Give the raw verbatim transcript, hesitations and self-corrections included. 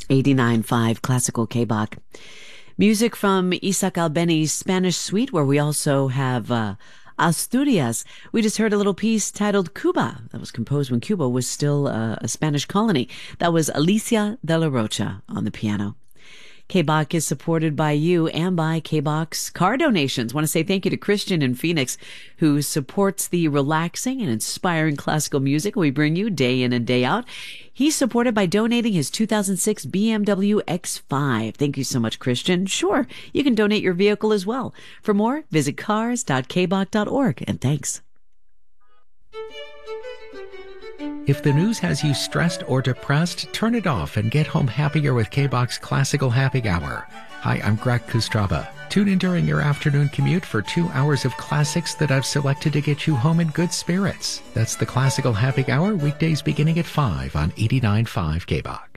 eighty-nine point five Classical K-Bach. Music from Isaac Albeni's Spanish Suite, where we also have uh, Asturias. We just heard a little piece titled Cuba. That was composed when Cuba was still uh, a Spanish colony. That was Alicia de la Rocha on the piano. K-Bach is supported by you and by K-Bach's car donations. Want to say thank you to Christian in Phoenix, who supports the relaxing and inspiring classical music we bring you day in and day out. He's supported by donating his two thousand six B M W X five. Thank you so much, Christian. Sure, you can donate your vehicle as well. For more, visit cars dot k bach dot org, and thanks. If the news has you stressed or depressed, turn it off and get home happier with K-Bach's Classical Happy Hour. Hi, I'm Greg Kustraba. Tune in during your afternoon commute for two hours of classics that I've selected to get you home in good spirits. That's the Classical Happy Hour, weekdays beginning at five on eighty-nine point five K-Bach.